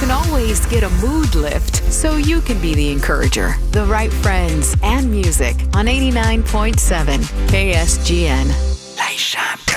can always get a mood lift so you can be the encourager. The right friends and music on 89.7 KSGN. Les Champs.